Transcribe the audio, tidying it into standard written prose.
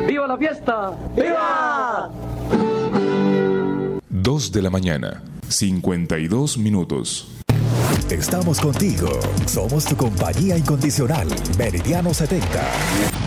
¡Viva la fiesta! ¡Viva! 2 de la mañana, 52 minutos. Estamos contigo. Somos tu compañía incondicional. Meridiano 70.